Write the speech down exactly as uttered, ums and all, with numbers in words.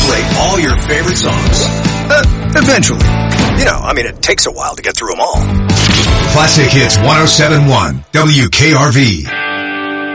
play all your favorite songs. Uh, eventually. You know, I mean, it takes a while to get through them all. Classic Hits one oh seven point one, W K R V.